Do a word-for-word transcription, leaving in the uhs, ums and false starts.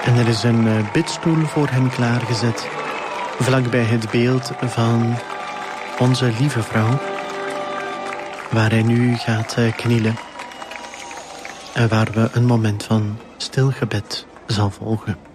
En er is een bidstoel voor hem klaargezet, vlakbij het beeld van onze lieve vrouw, waar hij nu gaat knielen en waar we een moment van stil gebed zal volgen.